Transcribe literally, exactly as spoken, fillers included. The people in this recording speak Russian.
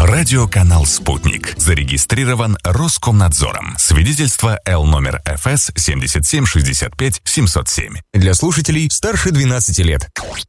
Радиоканал «Спутник». Зарегистрирован Роскомнадзором. Свидетельство Л номер ФС семьдесят семь шестьдесят пять семьсот семь. Для слушателей старше двенадцати лет.